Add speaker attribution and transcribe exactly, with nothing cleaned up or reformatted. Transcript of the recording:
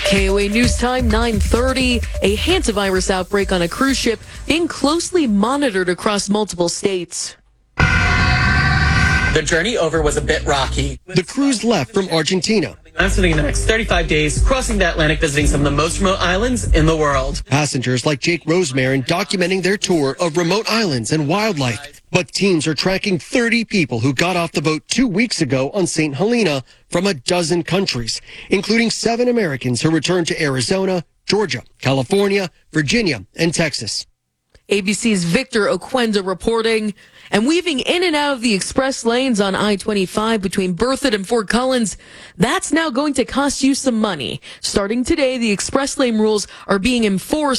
Speaker 1: K O A News Time, nine thirty. A hantavirus outbreak on a cruise ship being closely monitored across multiple states.
Speaker 2: The journey over was a bit rocky.
Speaker 3: The cruise left from Argentina.
Speaker 2: I'm spending the next thirty-five days crossing the Atlantic, visiting some of the most remote islands in the world.
Speaker 3: Passengers like Jake Rosemarin documenting their tour of remote islands and wildlife. But teams are tracking thirty people who got off the boat two weeks ago on Saint Helena from a dozen countries, including seven Americans who returned to Arizona, Georgia, California, Virginia, and Texas.
Speaker 1: A B C's Victor Oquenda reporting. And weaving in and out of the express lanes on I twenty-five between Berthoud and Fort Collins, that's now going to cost you some money. Starting today, the express lane rules are being enforced